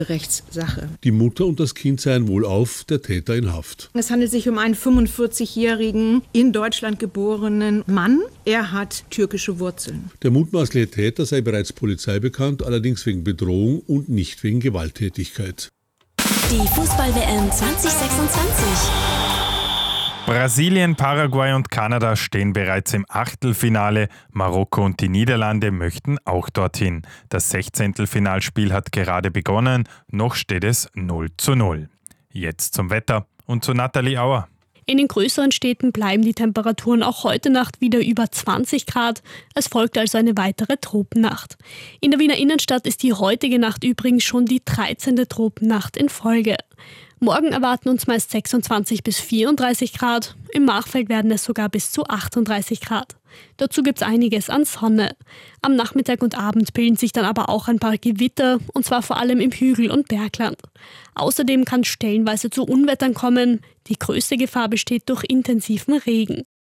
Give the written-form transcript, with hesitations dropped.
Rechtssache. Die Mutter und das Kind seien wohlauf, der Täter in Haft. Es handelt sich um einen 45-jährigen, in Deutschland geborenen Mann. Er hat türkische Wurzeln. Der mutmaßliche Täter sei bereits Polizei bekannt, allerdings wegen Bedrohung und nicht wegen Gewalttätigkeit. Die Fußball-WM 2026. Brasilien, Paraguay und Kanada stehen bereits im Achtelfinale. Marokko und die Niederlande möchten auch dorthin. Das 16. Finalspiel hat gerade begonnen. Noch steht es 0:0. Jetzt zum Wetter und zu Nathalie Auer. In den größeren Städten bleiben die Temperaturen auch heute Nacht wieder über 20 Grad. Es folgt also eine weitere Tropennacht. In der Wiener Innenstadt ist die heutige Nacht übrigens schon die 13. Tropennacht in Folge. Morgen erwarten uns meist 26 bis 34 Grad. Im Machfeld werden es sogar bis zu 38 Grad. Dazu gibt es einiges an Sonne. Am Nachmittag und Abend bilden sich dann aber auch ein paar Gewitter, und zwar vor allem im Hügel- und Bergland. Außerdem kann es stellenweise zu Unwettern kommen. Die größte Gefahr besteht durch intensiven Regen.